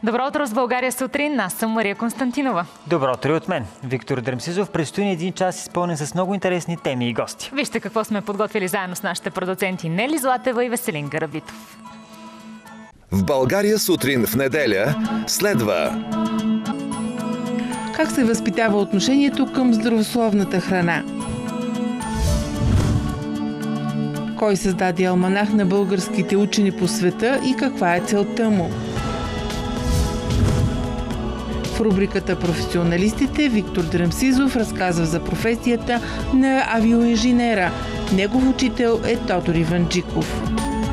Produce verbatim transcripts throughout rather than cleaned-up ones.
Добро утро с България сутрин. Аз съм Мария Константинова. Добро утро от мен. Виктор Дремсизов. Предстои един час изпълнен с много интересни теми и гости. Вижте какво сме подготвили заедно с нашите продуценти Нели Златева и Веселин Гарабитов. В България сутрин в неделя следва: как се възпитава отношението към здравословната храна? Кой създаде алманах на българските учени по света и каква е целта му? В рубриката «Професионалистите» Виктор Дремсизов разказва за професията на авиоинженера. Негов учител е Тодор Иванджиков.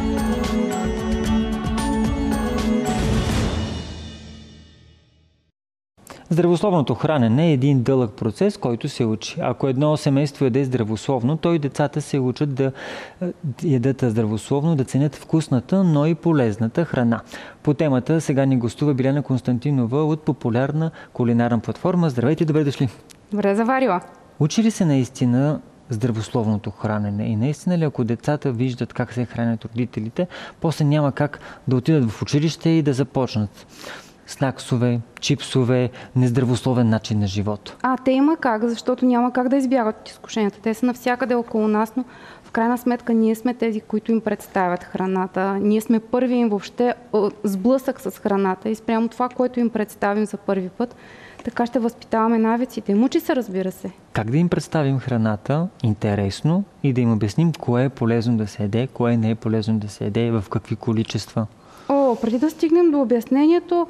Здравословното хранене е един дълъг процес, който се учи. Ако едно семейство яде здравословно, то и децата се учат да ядат здравословно, да ценят вкусната, но и полезната храна. По темата сега ни гостува Биляна Константинова от популярна кулинарна платформа. Здравейте, добре дошли! Добре заварила! Учи ли се наистина здравословното хранене? И наистина ли, ако децата виждат как се хранят родителите, после няма как да отидат в училище и да започнат снаксове, чипсове, нездравословен начин на живот? А, те има как, защото няма как да избягат от изкушенията. Те са навсякъде около нас, но в крайна сметка ние сме тези, които им представят храната. Ние сме първи им въобще сблъсък с храната и спрямо това, което им представим за първи път, така ще възпитаваме навиците. Мучи се, разбира се. Как да им представим храната интересно и да им обясним кое е полезно да се яде, кое не е полезно да се яде, в какви количества? О, преди да стигнем до обяснението,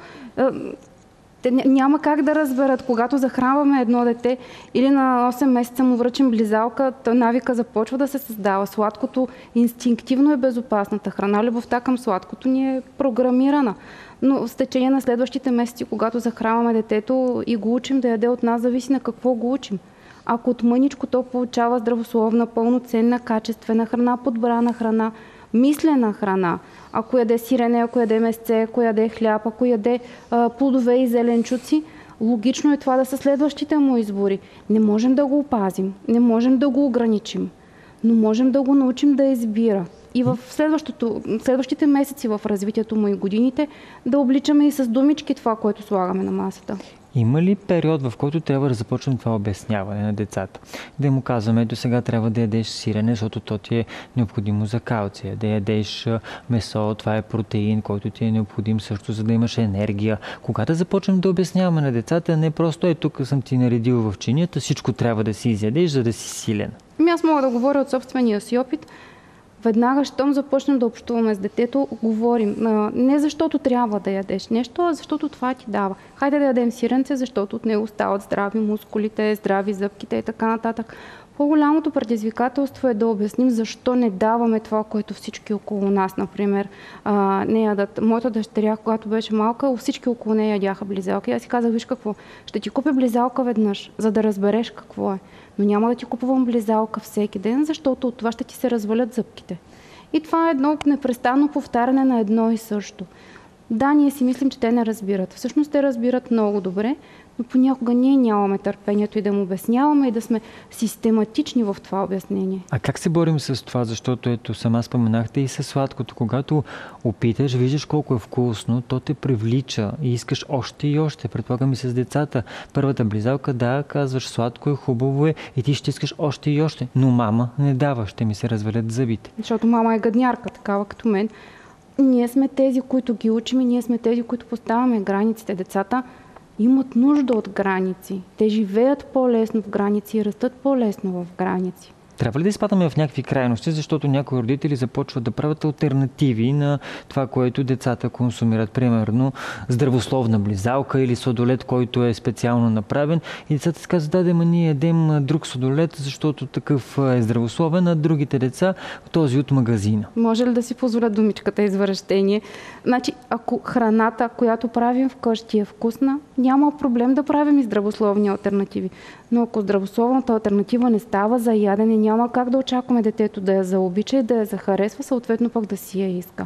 те няма как да разберат, когато захранваме едно дете или на осем месеца му връчим близалка, навика започва да се създава. Сладкото инстинктивно е безопасната храна. Любовта към сладкото ни е програмирана. Но с течение на следващите месеци, когато захранваме детето и го учим да яде от нас, зависи на какво го учим. Ако от мъничко то получава здравословна, пълноценна, качествена храна, подбрана храна, мислена храна, ако яде сирене, ако яде месце, ако яде хляб, ако яде а, плодове и зеленчуци, логично е това да са следващите му избори. Не можем да го опазим, не можем да го ограничим, но можем да го научим да избира. И в следващите месеци в развитието му и годините да обличаме и с думички това, което слагаме на масата. Има ли период, в който трябва да започнем това обясняване на децата? Да му казваме, до сега трябва да ядеш сирене, защото то ти е необходимо за калция. Да ядеш месо, това е протеин, който ти е необходим също, за да имаш енергия. Когато започнем да обясняваме на децата, не просто е тук съм ти наредил в чинията, всичко трябва да си изядеш, за да си силен. Ами аз мога да говоря от собствения си опит. Веднага, щом започнем да общуваме с детето, говорим. Не защото трябва да ядеш нещо, а защото това ти дава. Хайде да ядем сиренце, защото от него стават здрави мускулите, здрави зъбките и така нататък. По-голямото предизвикателство е да обясним защо не даваме това, което всички около нас, например, а, не ядат. Моята дъщеря, когато беше малка, всички около нея ядяха близалки. Аз си казах, виж какво, ще ти купя близалка веднъж, за да разбереш какво е. Но няма да ти купувам близалка всеки ден, защото от това ще ти се развалят зъбките. И това е едно непрестанно повтаряне на едно и също. Да, ние си мислим, че те не разбират. Всъщност те разбират много добре, но понякога ние нямаме търпението и да му обясняваме и да сме систематични в това обяснение. А как се борим с това? Защото ето сама споменахте и със сладкото. Когато опиташ, виждаш колко е вкусно, то те привлича и искаш още и още. Предполагам и с децата. Първата близалка, да, казваш сладко е, хубаво е и ти ще искаш още и още. Но мама не дава, ще ми се развалят зъбите. Защото мама е гаднярка, такава като мен. Ние сме тези, които ги учим и ние сме тези, които поставяме границите. Децата имат нужда от граници. Те живеят по-лесно в граници и растат по-лесно в граници. Трябва ли да изпадаме в някакви крайности, защото някои родители започват да правят алтернативи на това, което децата консумират? Примерно здравословна близалка или сладолед, който е специално направен. И децата си казват, да, да, ма ние ядем друг сладолед, защото такъв е здравословен, а другите деца този от магазина. Може ли да си позволя думичката извращение? Значи, ако храната, която правим вкъщи е вкусна, няма проблем да правим и здравословни алтернативи. Но ако здравословната алтернатива не става за ядене, няма как да очакваме детето да я заобича и да я захаресва, съответно пък да си я иска.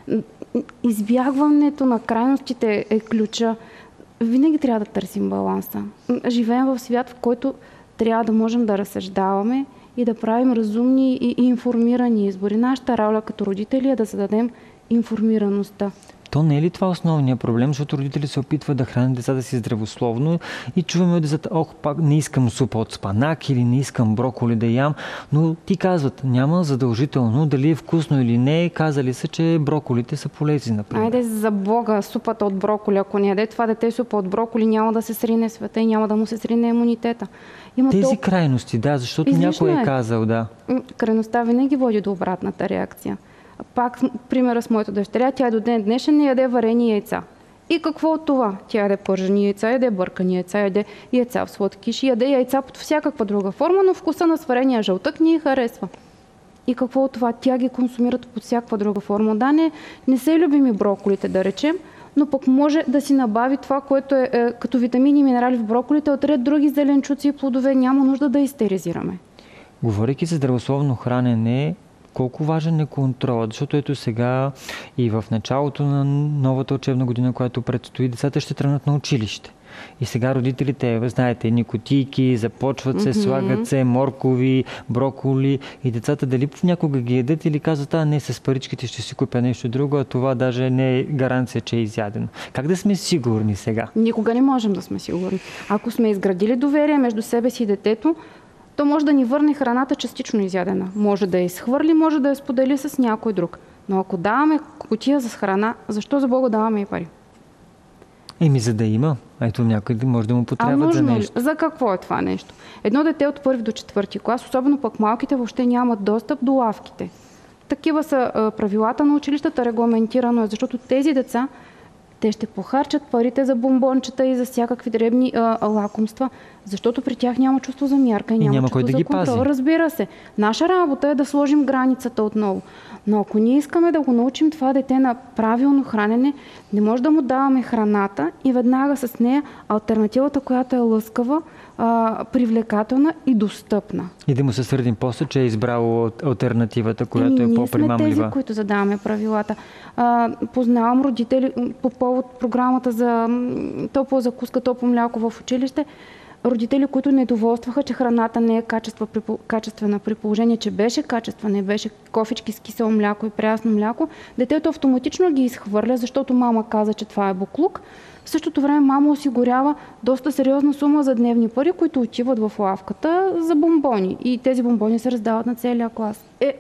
Избягването на крайностите е ключа. Винаги трябва да търсим баланса. Живеем в свят, в който трябва да можем да разсъждаваме и да правим разумни и информирани избори. Нашата роля като родители е да зададем информираността. То не е ли това основният проблем, защото родители се опитват да хранят децата си здравословно и чуваме от децата, ох, пак не искам супа от спанак или не искам броколи да ям, но ти казват, няма задължително дали е вкусно или не, казали са, че броколите са полезни, например. Айде за Бога, супата от броколи, ако не яде това дете супа от броколи, няма да се срине света и няма да му се срине имунитета. Има Тези толкова... крайности, да, защото Излишно някой е е. казал, да. Крайността винаги води до обратната реакция. Пак примера с моята дъщеря, тя до ден днешен не яде варени яйца. И какво от това? Тя яде пържени яйца, яде бъркани яйца, яде яйца в сладкиш, яде яйца под всякаква друга форма, но вкуса на сварения жълтък ни харесва. И какво от това? Тя ги консумират под всякаква друга форма. Да, не, не са любими броколите, да речем, но пък може да си набави това, което е, е като витамини и минерали в броколите, от ред други зеленчуци и плодове. Няма нужда да истеризираме. Говорейки за здравословно хранене, колко важен е контролът, защото ето сега и в началото на новата учебна година, която предстои, децата ще тръгнат на училище. И сега родителите, знаете, никотийки, започват се, mm-hmm. слагат се моркови, броколи и децата дали някога ги ядат или казват, а не, с паричките ще си купя нещо друго, а това даже не е гаранция, че е изядено. Как да сме сигурни сега? Никога не можем да сме сигурни. Ако сме изградили доверие между себе си и детето, то може да ни върне храната частично изядена. Може да я изхвърли, може да я сподели с някой друг. Но ако даваме кутия за храна, защо за Бога даваме и пари? Еми, за да има. Ето някой може да му потребва за нещо. Ли? За какво е това нещо? Едно дете от първи до четвърти клас, особено пък малките, въобще нямат достъп до лавките. Такива са а, правилата на училищата, регламентирано е, защото тези деца, те ще похарчат парите за бомбончета и за всякакви дребни а, лакомства, защото при тях няма чувство за мярка и, и няма, няма чувство кой да за ги контрол. пази. Разбира се. Наша работа е да сложим границата отново. Но ако ние искаме да го научим това дете на правилно хранене, не може да му даваме храната и веднага с нея алтернативата, която е лъскава, а, привлекателна и достъпна. И да му се сърдим после, че е избрало алтернативата, която Еми, е по-примамлива. Ние сме тези, които задаваме правилата. А, познавам родители по повод програмата за топла закуска, топло мляко в училище. Родители, които недоволстваха, че храната не е качествена, при положение, че беше качествена, не беше кофички с кисело мляко и прясно мляко, детето автоматично ги изхвърля, защото мама каза, че това е буклук. В същото време мама осигурява доста сериозна сума за дневни пари, които отиват в лавката за бомбони. И тези бомбони се раздават на целия клас. Е,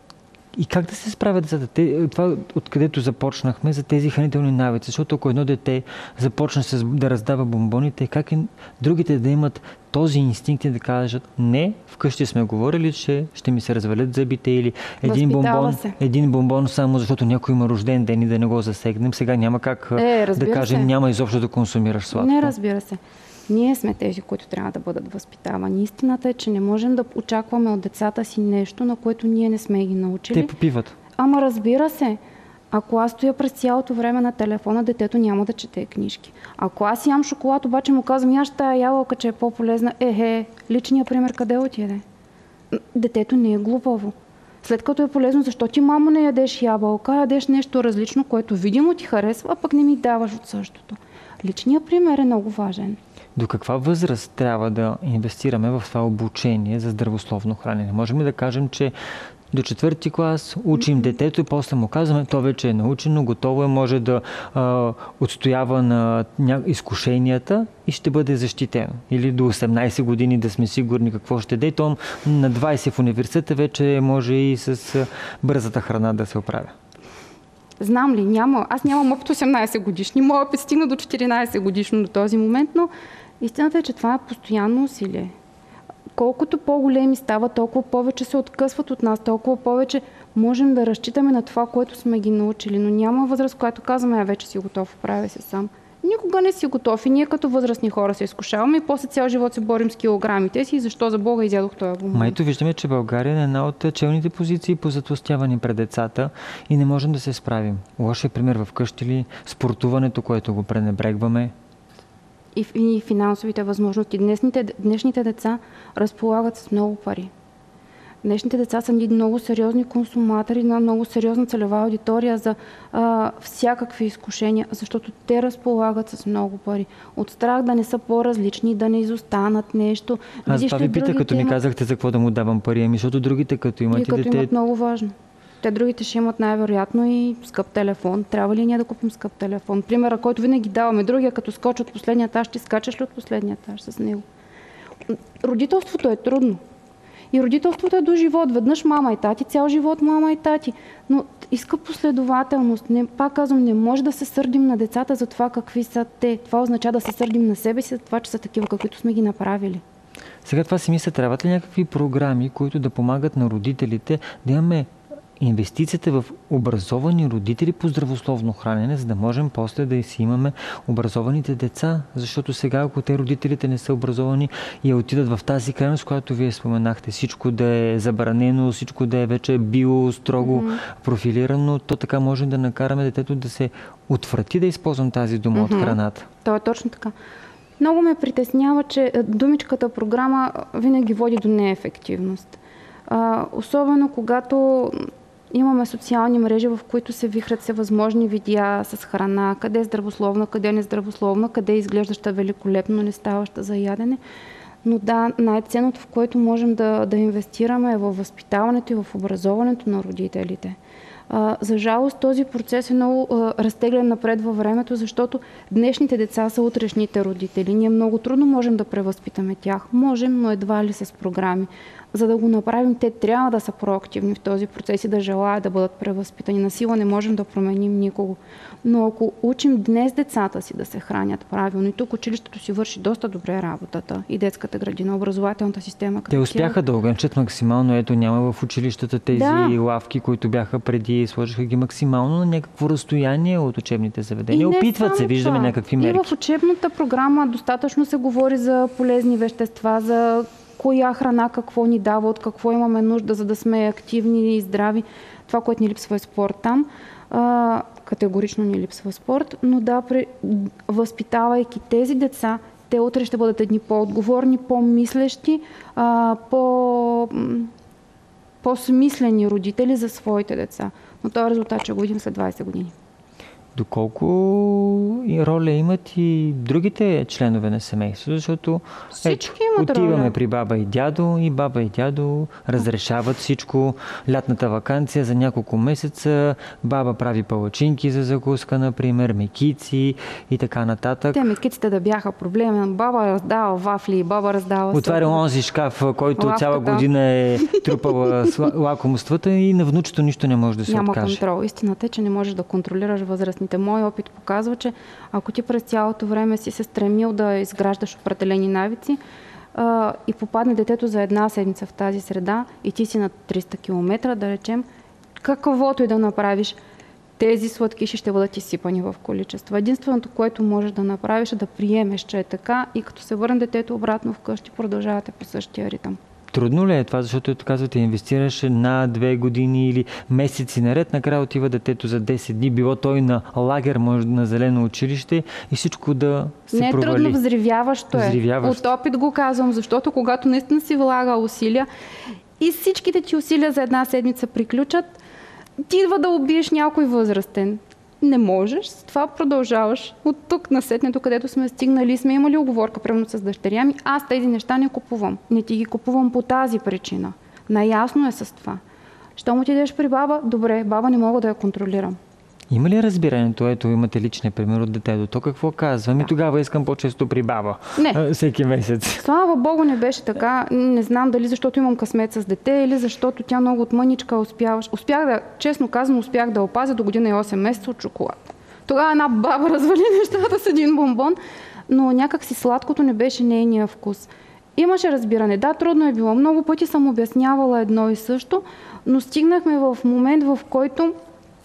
И как да се справят децата? Те, това, откъдето започнахме, за тези хранителни навици. Защото ако едно дете започне с, да раздава бомбоните, как и другите да имат този инстинкт и да кажат, не, вкъщи сме говорили, че ще ми се развалят зъбите или един бомбон, един бомбон само защото някой има рожден ден и да не го засегнем. Сега няма как е, да кажем, се. няма изобщо да консумираш сладко. Не, разбира се. Ние сме тези, които трябва да бъдат възпитавани. Истината е, че не можем да очакваме от децата си нещо, на което ние не сме ги научили. Те попиват. Ама разбира се, ако аз стоя през цялото време на телефона, детето няма да чете книжки. Ако аз ям шоколад, обаче му казвам, яш тая ябълка, че е по-полезна, ехе, личният пример къде отиде? Детето не е глупаво. След като е полезно, защо ти, мамо, не ядеш ябълка, ядеш нещо различно, което видимо ти харесва, а пък не ми даваш от същото. Личният пример е много важен. До каква възраст трябва да инвестираме в това обучение за здравословно хранене? Можем ли да кажем, че до четвърти клас учим детето и после му казваме, то вече е научено, готово е, може да а, отстоява на изкушенията и ще бъде защитено. Или до осемнайсет години да сме сигурни какво ще даде. То на двайсет в университета вече може и с бързата храна да се оправя. Знам ли, няма. Аз нямам опит осемнайсет годишни. Моят опит стигна до четиринайсет годишно до този момент, но истината е, че това е постоянно усилие. Колкото по-големи стават, толкова повече се откъсват от нас, толкова повече можем да разчитаме на това, което сме ги научили. Но няма възраст, която казваме, а вече си готов, прави се сам. Никога не си готов и ние като възрастни хора се изкушаваме и после цял живот се борим с килограмите си и защо за Бога изядох този бомбон. Майто виждаме, че България е една от челните позиции по затлъстяване пред децата и не можем да се справим. Лошия пример вкъщи ли, спортуването, което го пренебрегваме? И, и финансовите възможности. Днешните, днешните деца разполагат с много пари. Днешните деца са много сериозни консуматори на много сериозна целева аудитория за а, всякакви изкушения, защото те разполагат с много пари. От страх да не са по-различни, да не изостанат нещо. Аз това ви пита, като ми казахте за какво да му давам пари, ами защото другите като имат и като дете... имат много важно. Те другите ще имат най-вероятно и скъп телефон. Трябва ли ние да купим скъп телефон? Примера, който винаги даваме, другия като скочи от последния етаж, ти скачаш ли от последния етаж с него? Родителството е трудно. И родителството е до живот. Веднъж мама и тати, цял живот мама и тати. Но иска последователност. Не, пак казвам, не може да се сърдим на децата за това какви са те. Това означава да се сърдим на себе си за това, че са такива, каквито сме ги направили. Сега това си мисля, трябват ли някакви програми, които да помагат на родителите да имаме инвестицията в образовани родители по здравословно хранене, за да можем после да си имаме образованите деца. Защото сега, ако те родителите не са образовани и отидат в тази крайност, която вие споменахте, всичко да е забранено, всичко да е вече био, строго mm-hmm. профилирано, то така можем да накараме детето да се отврати да използвам тази дума mm-hmm. от храната. То е точно така. Много ме притеснява, че думичката програма винаги води до неефективност. А, особено когато имаме социални мрежи, в които се вихрят всевъзможни видеа с храна, къде е здравословна, къде е нездравословна, къде е изглеждаща великолепно, не ставаща за ядене. Но да, най-ценното, в което можем да, да инвестираме е във възпитаването и в образоването на родителите. А, за жалост този процес е много а, разтеглен напред във времето, защото днешните деца са утрешните родители. Ние много трудно можем да превъзпитаме тях. Можем, но едва ли с програми. За да го направим, те трябва да са проактивни в този процес и да желаят да бъдат превъзпитани. На сила не можем да променим никого. Но ако учим днес децата си да се хранят правилно, и тук училището си върши доста добре работата, и детската градина, образователната система. Те успяха да ограничат максимално. Ето, няма в училищата тези да. лавки, които бяха преди, сложиха ги максимално на някакво разстояние от учебните заведения. Опитват се, виждаме това. някакви мерки. И в учебната програма достатъчно се говори за полезни вещества, за коя храна какво ни дава, от какво имаме нужда, за да сме активни и здрави. Това, което ни липсва е спорт там. А, категорично ни липсва спорт, но да, при, възпитавайки тези деца, те утре ще бъдат едни по-отговорни, по-мислещи, а, по, по-смислени родители за своите деца. Но този резултат ще го видим след двайсет години. Доколко и роля имат и другите членове на семейството, защото всички е, имат отиваме роля. при баба и дядо и баба и дядо разрешават всичко. Лятната ваканция за няколко месеца, баба прави палачинки за закуска, например, мекици и така нататък. Те мекиците да бяха проблемен. Баба раздава вафли, баба раздава отваря онзи шкаф, който лавката. Цяла година е трупала лакомствата и на внучето нищо не може да се Няма откаже. Няма контрол. Истината е, че не можеш да контролираш възрастните. Мой опит показва, че ако ти през цялото време си се стремил да изграждаш определени навици а, и попадне детето за една седмица в тази среда и ти си на триста километра, да речем, каквото и да направиш, тези сладкиши ще бъдат изсипани в количество. Единственото, което можеш да направиш, е да приемеш, че е така и като се върне детето обратно вкъщи, продължавате по същия ритъм. Трудно ли е това, защото ето казвате, инвестираш една-две години или месеци наред, накрая отива детето за десет дни, било той на лагер, може на зелено училище и всичко да се не е провали. Трудно, взривяващо е. Взривяващо. От опит го казвам, защото когато наистина си влага усилия и всичките ти усилия за една седмица приключат, ти идва да убиеш някой възрастен. Не можеш, с това продължаваш. От тук насетне, до където сме стигнали, сме имали уговорка, примерно с дъщеря ми, аз тези неща не купувам. Не ти ги купувам по тази причина. Наясно е с това. Щом отидеш при баба, добре, баба не мога да я контролирам. Има ли разбирането? Ето, имате личния пример от детето. То какво казва? Ми тогава искам по-често при баба. Не. Всеки месец. Слава Богу, не беше така. Не знам дали защото имам късмет с дете или защото тя много от мъничка успяваш. Успях да, честно казано, успях да опазя до година и осем месеца от шоколад. Тогава една баба развали нещата с един бомбон, но някак си сладкото не беше нейния вкус. Имаше разбиране. Да, трудно е било. Много пъти съм обяснявала едно и също, но стигнахме в момент, в който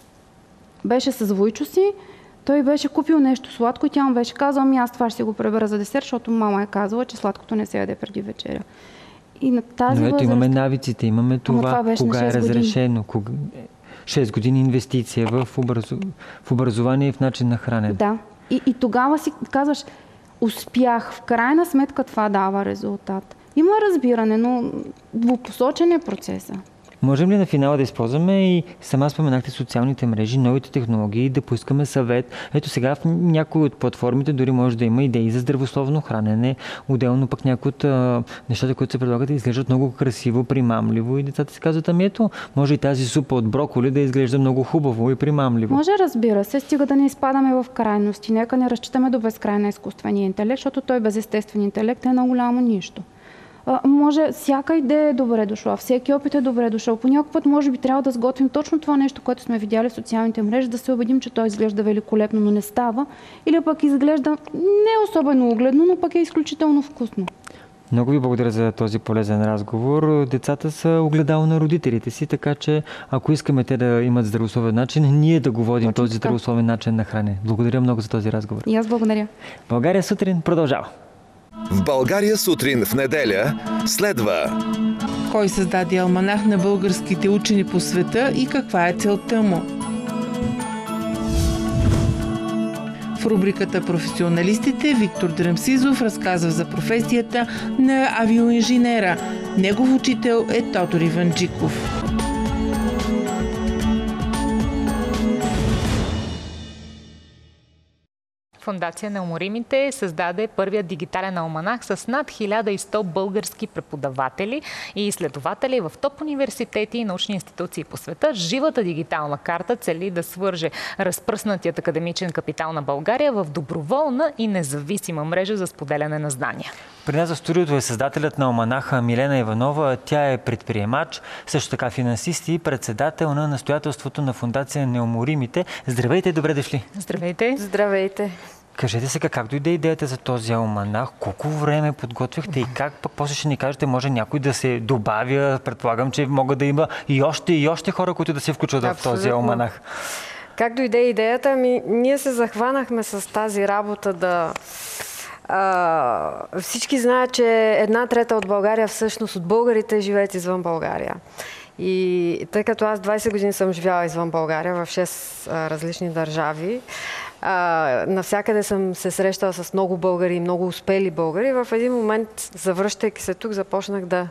беше с Войчо си, той беше купил нещо сладко и тя му беше казала, ами аз това ще си го пребера за десерт, защото мама е казала, че сладкото не се яде преди вечеря. И на тази Но ето възраст... имаме навиците, имаме това, това кога е разрешено. Кога... шест години инвестиция в, образу... в образование и в начин на хранене. Да. И, и тогава си казваш, успях. В крайна сметка това дава резултат. Има разбиране, но двупосочен е процеса. Можем ли на финала да използваме и сама споменахте социалните мрежи, новите технологии, да поискаме съвет? Ето сега в някои от платформите дори може да има идеи за здравословно хранене, отделно пък някои от а, нещата, които се предлагат, да изглеждат много красиво, примамливо и децата си казват, ами ето, може и тази супа от броколи да изглежда много хубаво и примамливо. Може, разбира се, стига да не изпадаме в крайности. Нека не разчитаме до безкрай на изкуствения интелект, защото той без естествен интелект е на голямо нищо. А, може, всяка идея е добре дошла, всеки опит е добре дошъл. По някой път може би трябва да сготвим точно това нещо, което сме видяли в социалните мрежи, да се убедим, че той изглежда великолепно, но не става. Или пък изглежда не особено огледно, но пък е изключително вкусно. Много ви благодаря за този полезен разговор. Децата са огледало на родителите си, така че ако искаме те да имат здравословен начин, ние да го водим този здравословен начин на хранене. Благодаря много за този разговор. И аз благодаря. България сутрин продължава. В България сутрин в неделя следва Кой създаде алманах на българските учени по света и каква е целта му? В рубриката «Професионалистите» Виктор Дръмсизов разказва за професията на авиоинженера. Негов учител е Тодор Иванджиков. Фондация Неуморимите създаде първият дигитален алманах с над хиляда и сто български преподаватели и изследователи в топ университети и научни институции по света. Живата дигитална карта цели да свърже разпръснатият академичен капитал на България в доброволна и независима мрежа за споделяне на знания. При нас в студиото е създателят на алманаха Милена Иванова. Тя е предприемач, също така финансист и председател на настоятелството на Фондация Неуморимите. Здравейте, добре дошли! Здравейте! Здравейте! Кажете сега, как дойде идеята за този алманах? Колко време подготвихте и как пък после ще ни кажете, може някой да се добавя? Предполагам, че могат да има и още и още хора, които да се включат в този алманах. Как дойде идеята? Ами, ние се захванахме с тази работа да... А, всички знаят, че една трета от България, всъщност от българите, живеят извън България. И тъй като аз двайсет години съм живяла извън България, в шест а, различни държави, а, навсякъде съм се срещала с много българи, много успели българи. В един момент, завръщайки се тук, започнах да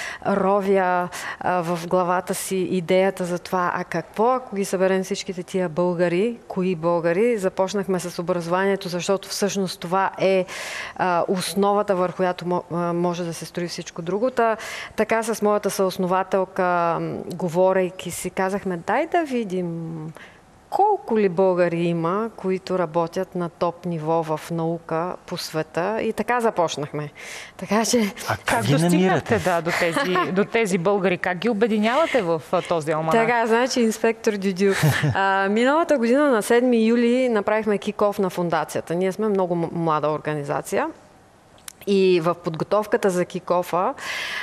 ровя а, в главата си идеята за това, а какво, ако ги съберем всичките тия българи, кои българи? Започнахме с образованието, защото всъщност това е а, основата, върху която може да се строи всичко друго. Та, така с моята съоснователка, говорейки си, казахме, дай да видим колко ли българи има, които работят на топ ниво в наука по света. И така започнахме. Така че... А как, как ги намирате? Да, до, тези, до тези българи? Как ги обединявате в този алманах? Така, значи, инспектор Дюдю. А, миналата година на седми юли направихме кик-оф на фондацията. Ние сме много млада организация. И в подготовката за кик-офа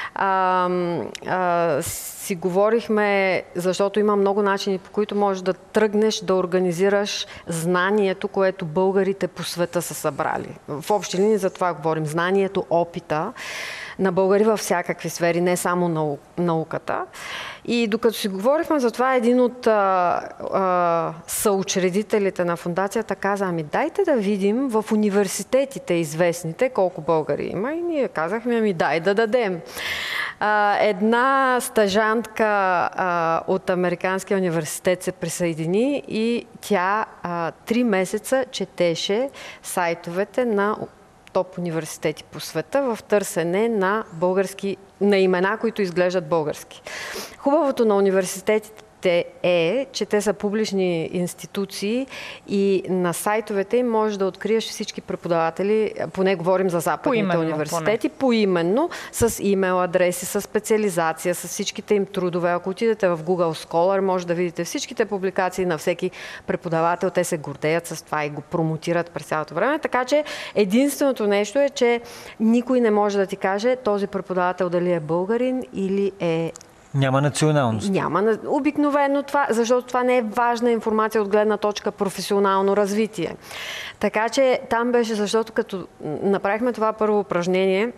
а, а, си говорихме, защото има много начини, по които можеш да тръгнеш да организираш знанието, което българите по света са събрали. В общи линии за това говорим. Знанието, опита на българи във всякакви сфери, не само нау, науката. И докато си говорихме за това, един от а, а, съучредителите на фондацията каза, ами дайте да видим в университетите известните колко българи има. И ние казахме, ами дай да дадем. А, една стажантка а, от Американския университет се присъедини и тя а, три месеца четеше сайтовете на топ университети по света в търсене на български, на имена, които изглеждат български. Хубавото на университетите е, че те са публични институции и на сайтовете им можеш да откриеш всички преподаватели, поне говорим за западните поименно, университети, поне. Поименно, с имейл адреси, с специализация, с всичките им трудове. Ако отидете в Google Scholar, може да видите всичките публикации на всеки преподавател. Те се гордеят с това и го промотират през цялото време. Така че единственото нещо е, че никой не може да ти каже този преподавател дали е българин или е Няма националност. Няма. Обикновено това, защото това не е важна информация от гледна точка професионално развитие. Така че там беше, защото като направихме това първо упражнение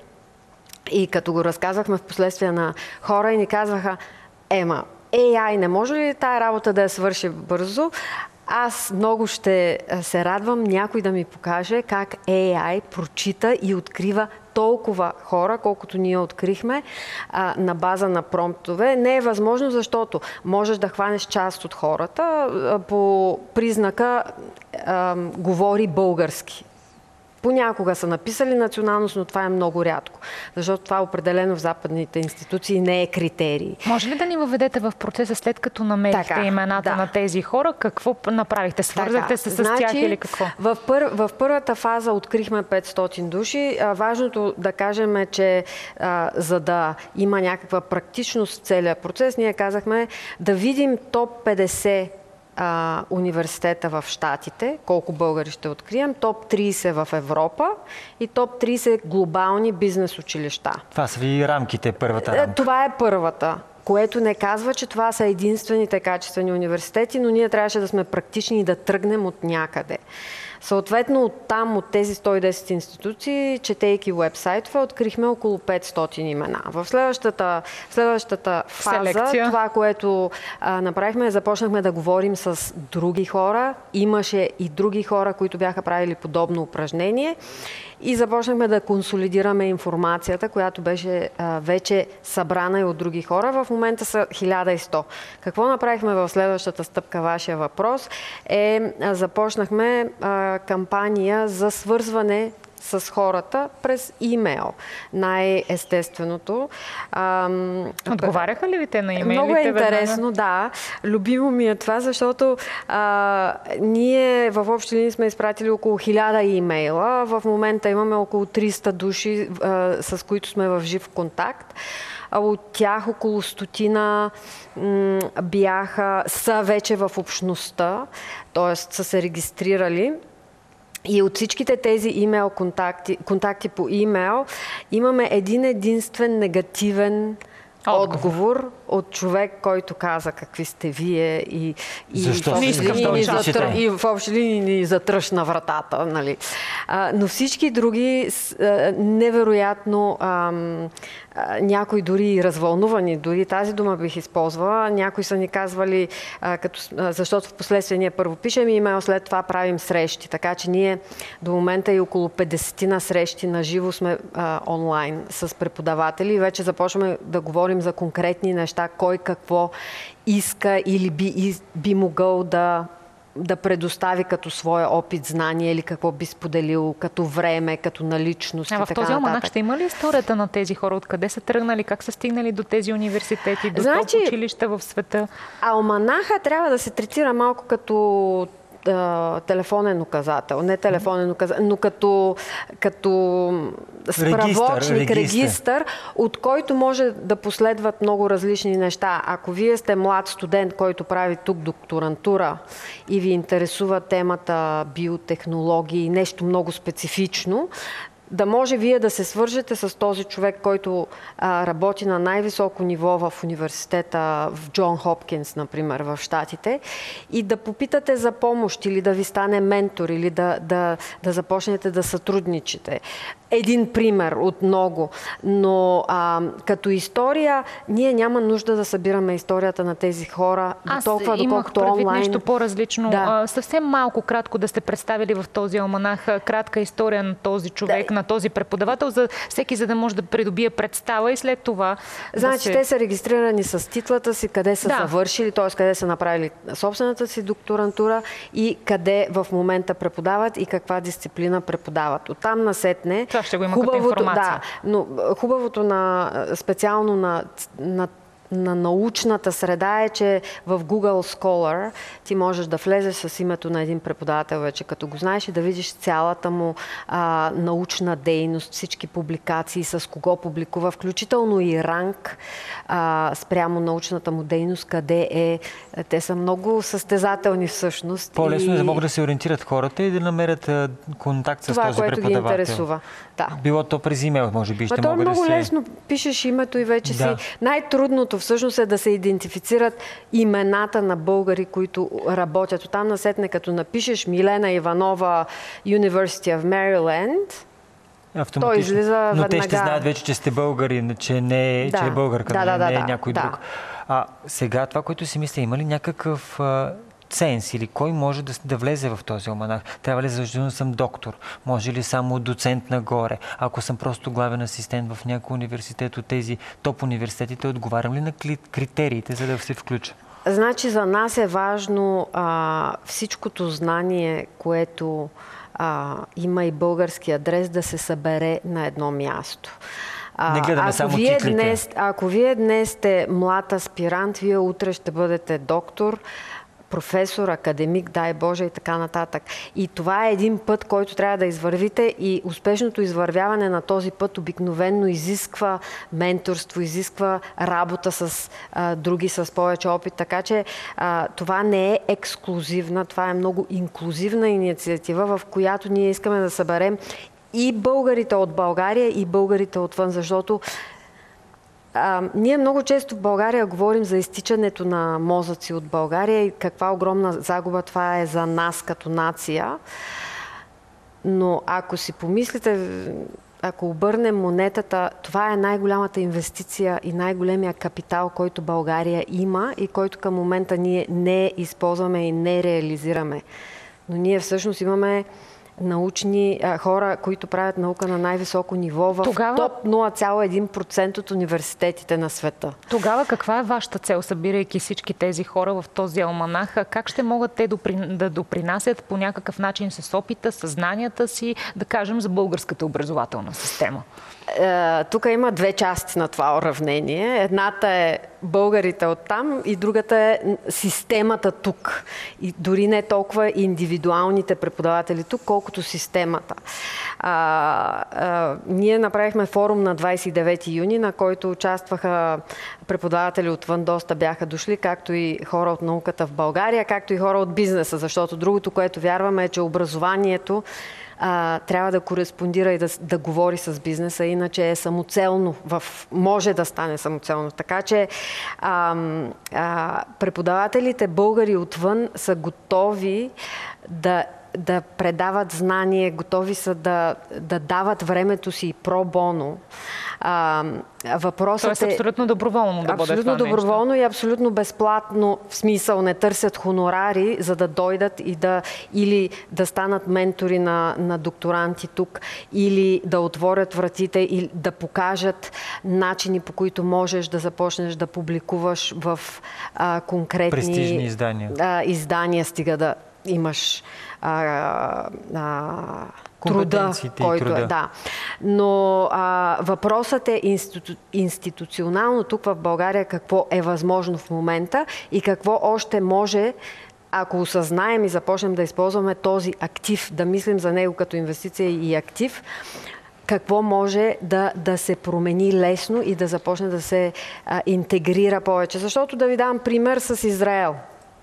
и като го разказвахме в последствие на хора и ни казваха, ема, Ей Ай не може ли тая работа да я свърши бързо? Аз много ще се радвам някой да ми покаже как Ей Ай прочита и открива толкова хора, колкото ние открихме а, на база на промптове. Не е възможно, защото можеш да хванеш част от хората а, по признака а, говори български. Понякога са написали националност, но това е много рядко, защото това определено в западните институции не е критерий. Може ли да ни въведете в процеса, след като намерихте така, имената да. на тези хора? Какво направихте? Свързахте се с значи, тях или какво? В, пър, в първата фаза открихме петстотин души. А, важното да кажем е, че а, за да има някаква практичност в целия процес, ние казахме да видим топ петдесет Uh, университета в Щатите, колко българи ще открием, топ трийсет в Европа и топ трийсет глобални бизнес училища. Това са ви рамките, първата рамка. Това е първата, което не казва, че това са единствените качествени университети, но ние трябваше да сме практични и да тръгнем от някъде. Съответно, от там, от тези сто и десет институции, четейки уебсайтове, открихме около петстотин имена. В следващата, следващата фаза, селекция. Това, което а, направихме, започнахме да говорим с други хора. Имаше и други хора, които бяха правили подобно упражнение. И започнахме да консолидираме информацията, която беше а, вече събрана и от други хора. В момента са хиляда и сто. Какво направихме в следващата стъпка, вашия въпрос, е а, започнахме а, кампания за свързване с хората през имейл. Най-естественото. Ам, Отговаряха ли ви те на имейлите? Много е интересно, веднага? Да. Любимо ми е това, защото а, ние в общи линии сме изпратили около хиляда имейла. В момента имаме около триста души, а, с които сме в жив контакт. А от тях около стотина м, бяха, са вече в общността, т.е. са се регистрирали. И от всичките тези имейл контакти, контакти по имейл имаме един единствен негативен отговор, отговор от човек, който каза какви сте вие и, и, Защо? в, общи Да линии, затр... и в общи линии ни затръшна вратата. Нали? А, но всички други а, невероятно а, а, някои дори развълнувани, дори тази дума бих използвала. Някои са ни казвали, а, като, а, защото в последствие ние първо пишем имейл, след това правим срещи. Така че ние до момента и около петдесет на срещи на живо сме а, онлайн с преподаватели и вече започваме да говорим за конкретни неща, кой какво иска или би, би могъл да, да предостави като своя опит, знание или какво би споделил като време, като наличност. А в този алманах ще има ли историята на тези хора? Откъде са тръгнали? Как са стигнали до тези университети, до значи, топ училища в света? Алманаха трябва да се третира малко като телефонен указател, не телефонен указател, но като, като справочник, регистър, регистър, от който може да последват много различни неща. Ако вие сте млад студент, който прави тук докторантура и ви интересува темата биотехнологии, нещо много специфично, да може вие да се свържете с този човек, който а, работи на най-високо ниво в университета в Джон Хопкинс, например, в Щатите, и да попитате за помощ или да ви стане ментор, или да, да, да започнете да сътрудничите. Един пример от много. Но а, като история, ние няма нужда да събираме историята на тези хора Аз до толкова, доколкото онлайн. Аз имах предвид нещо Да. по-различно. А, съвсем малко кратко да сте представили в този алманах кратка история на този човек, да. на този преподавател, за всеки, за да може да придобие представа и след това... Значи, да се... те са регистрирани с титлата си, къде са да. завършили, т.е. къде са направили собствената си докторантура и къде в момента преподават и каква дисциплина преподават. Оттам насетне... Това ще го има като информация. Да, но хубавото на, специално на, на на научната среда е, че в Google Scholar ти можеш да влезеш с името на един преподавател вече, като го знаеш, и да видиш цялата му а, научна дейност, всички публикации, с кого публикува, включително и ранг а, спрямо научната му дейност, къде е. Те са много състезателни всъщност. По-лесно и... е да могат да се ориентират хората и да намерят а, контакт с това, този което преподавател. ги интересува. Да. Било то през имейл, може би, ще Ма могат да се... много лесно пишеш името и вече да. си. Най-трудното всъщност е да се идентифицират имената на българи, които работят. Оттам насетне, като напишеш Милена Иванова, University of Maryland, той излиза Но веднага. те ще знаят вече, че сте българи, че, не, да. че е българка, да, да, не да, е да, някой да. друг. А сега това, което си мисля, има ли някакъв а, ценз или кой може да, да влезе в този алманах? Трябва ли задължително да съм доктор? Може ли само доцент нагоре? Ако съм просто главен асистент в някой университет от тези топ университетите, отговарям ли на критериите, за да се включа? Значи за нас е важно а, всичкото знание, което а, има и български адрес, да се събере на едно място. А, Не гледаме ако само вие титлите. Днес, ако вие днес сте млад аспирант, вие утре ще бъдете доктор, професор, академик, дай Боже и така нататък. И това е един път, който трябва да извървите и успешното извървяване на този път обикновенно изисква менторство, изисква работа с а, други с повече опит. Така че а, това не е ексклузивна, това е много инклюзивна инициатива, в която ние искаме да съберем и българите от България, и българите отвън, защото А, ние много често в България говорим за изтичането на мозъци от България и каква огромна загуба това е за нас като нация. Но ако си помислите, ако обърнем монетата, това е най-голямата инвестиция и най-големия капитал, който България има и който към момента ние не използваме и не реализираме. Но ние всъщност имаме научни а, хора, които правят наука на най-високо ниво в Тогава... топ нула цяло един процент от университетите на света. Тогава каква е вашата цел, събирайки всички тези хора в този алманах? Как ще могат те да допринасят по някакъв начин с опита, с знанията си, да кажем, за българската образователна система? Е, тук има две части на това уравнение. Едната е българите оттам и другата е системата тук. И дори не толкова индивидуалните преподаватели тук, колкото системата. А, а, ние направихме форум на двадесет и девети юни, на който участваха преподаватели отвън, доста бяха дошли, както и хора от науката в България, както и хора от бизнеса, защото другото, което вярваме е, че образованието а, трябва да кореспондира и да, да говори с бизнеса, иначе е самоцелно, в, може да стане самоцелно. Така че а, а, преподавателите българи отвън са готови да да предават знание, готови са да, да дават времето си про-боно. А, въпросът Тоест е абсолютно доброволно да бъде това абсолютно доброволно нещо. И абсолютно безплатно, в смисъл не търсят хонорари, за да дойдат и да, или да станат ментори на, на докторанти тук, или да отворят вратите и да покажат начини, по които можеш да започнеш да публикуваш в а, конкретни престижни издания. А, издания, стига да имаш а, а, труда, който труда. е. Да. Но а, въпросът е институ, институционално тук в България какво е възможно в момента и какво още може, ако осъзнаем и започнем да използваме този актив, да мислим за него като инвестиция и актив, какво може да, да се промени лесно и да започне да се а, интегрира повече. Защото да ви дам пример с Израел.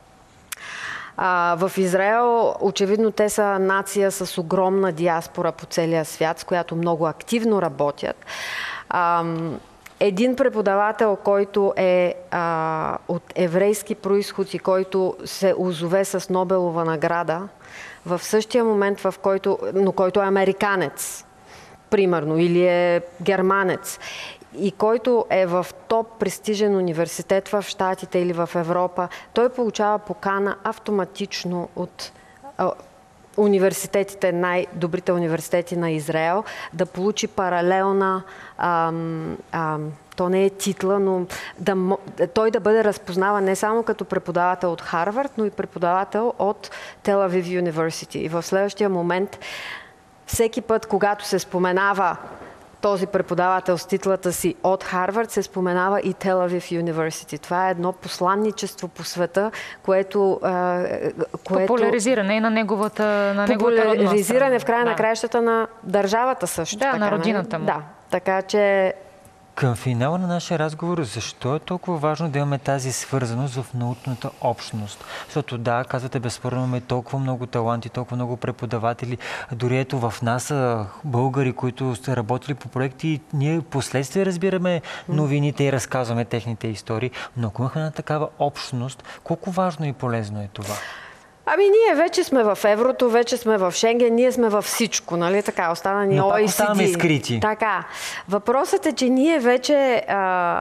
А, в Израел, очевидно, те са нация с огромна диаспора по целия свят, с която много активно работят. А, един преподавател, който е а, от еврейски произход и който се озове с Нобелова награда, в същия момент, в който, но който е американец, примерно, или е германец, и който е в топ престижен университет в Щатите или в Европа, той получава покана автоматично от а, университетите, най-добрите университети на Израел, да получи паралелна, ам, ам, то не е титла, но да, той да бъде разпознаван не само като преподавател от Харвард, но и преподавател от Тел Авив University. И в следващия момент, всеки път, когато се споменава този преподавател с титлата си от Харвард, се споменава и Тел Авив University. Това е едно посланничество по света, което... което популяризиране на неговата, на неговата родна страна. Популяризиране в края да. на краищата на държавата също. Да, така, на родината му. Да, така че... Към финала на нашия разговор, защо е толкова важно да имаме тази свързаност в научната общност? Защото да, казвате, безспорно имаме толкова много таланти, толкова много преподаватели. Дори ето в нас са българи, които са работили по проекти и ние последствие разбираме новините и разказваме техните истории. Но ако имахме една такава общност, колко важно и полезно е това? Ами ние вече сме в еврото, вече сме в Шенген, ние сме във всичко, нали така, остана ни Но О пак И Си Ди. оставаме скрити. Така. Въпросът е, че ние вече а,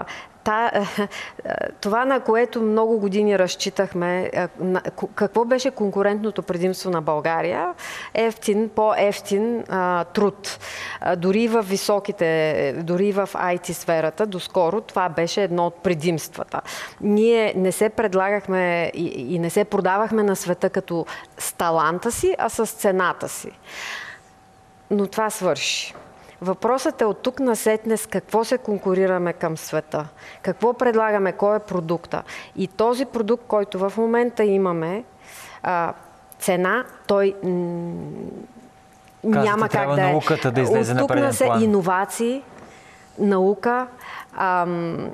та, това, на което много години разчитахме, какво беше конкурентното предимство на България? Ефтин, по-ефтин а, труд. А, дори в високите, дори в ай ти сферата, доскоро това беше едно от предимствата. Ние не се предлагахме и, и не се продавахме на света като с таланта си, а с цената си. Но това свърши. Въпросът е от тук насетне с какво се конкурираме към света. Какво предлагаме, кой е продукта. И този продукт, който в момента имаме, а, цена, той м- няма как да е. Науката да излезе на преден план. От тук иновации, наука. А,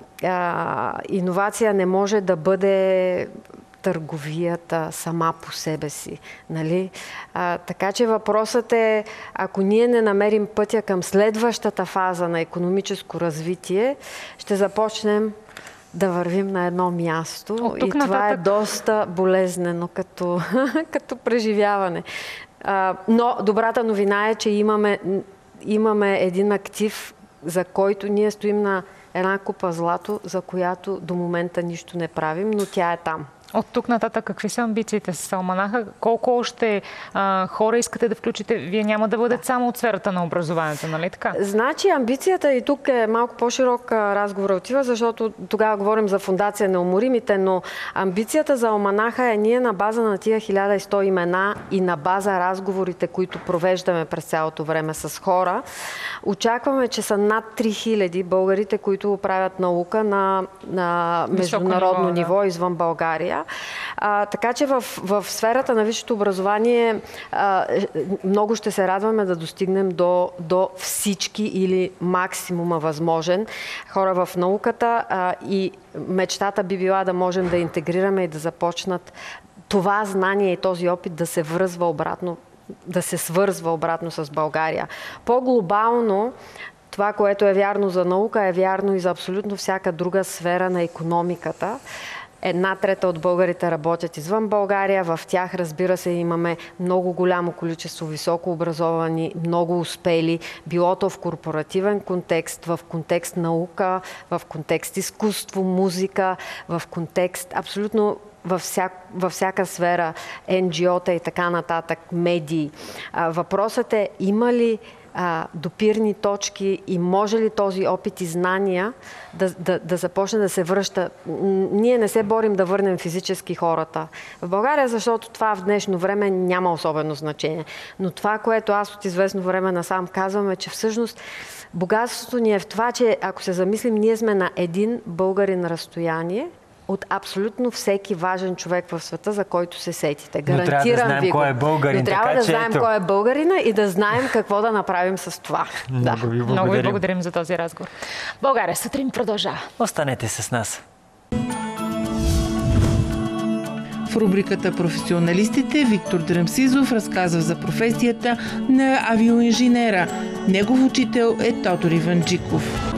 а, иновация не може да бъде търговията сама по себе си. Нали? А, така че въпросът е, ако ние не намерим пътя към следващата фаза на икономическо развитие, ще започнем да вървим на едно място. И това нататък е доста болезнено като, като преживяване. А, но добрата новина е, че имаме, имаме един актив, за който ние стоим на една купа злато, за която до момента нищо не правим, но тя е там. От тук нататък какви са амбициите с Алманаха? Колко още а, хора искате да включите? Вие няма да бъдете само от сферата на образованието, нали така? Значи амбицията и тук е малко по-широк разговор отива, защото тогава говорим за фундация Неуморимите, но амбицията за Алманаха е ние на база на тия хиляда и сто имена и на база разговорите, които провеждаме през цялото време с хора. Очакваме, че са над три хиляди българите, които правят наука на, на международно ниво, ниво да. Извън България. А, така че в, в сферата на висшето образование а, много ще се радваме да достигнем до, до всички или максимума възможен хора в науката а, и мечтата би била да можем да интегрираме и да започнат това знание и този опит да се връзва обратно, да се свързва обратно с България. По-глобално това, което е вярно за наука, е вярно и за абсолютно всяка друга сфера на икономиката. Една трета от българите работят извън България. В тях, разбира се, имаме много голямо количество високо образовани, много успели, било то в корпоративен контекст, в контекст наука, в контекст изкуство, музика, в контекст абсолютно във, всяк, във всяка сфера, ен джи о-та и така нататък, медии. Въпросът е, има ли А, допирни точки и може ли този опит и знания да, да, да започне да се връща. Ние не се борим да върнем физически хората в България, защото това в днешно време няма особено значение. Но това, което аз от известно време насам казвам, е, че всъщност богатството ни е в това, че ако се замислим, ние сме на един българин разстояние от абсолютно всеки важен човек в света, за който се сетите. Гарантирам ви го. Но трябва да знаем кой е българин. Но трябва така, да знаем ето. кой е българина и да знаем какво да направим с това. Много да. ви благодарим. Много ви благодарим за този разговор. България сутрин продължава. Останете с нас. В рубриката «Професионалистите» Виктор Драмсизов разказва за професията на авиоинженера. Негов учител е Тодор Иванджиков.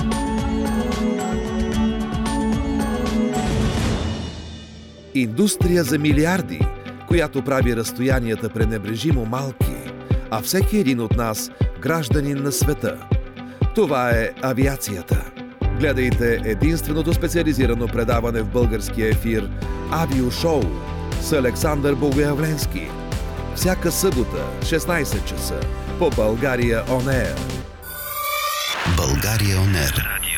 Индустрия за милиарди, която прави разстоянията пренебрежимо малки, а всеки един от нас гражданин на света. Това е авиацията. Гледайте единственото специализирано предаване в българския ефир «Авиошоу» с Александър Богоявленски. Всяка събота, шестнайсет часа, по България Он Еър. България Он Еър.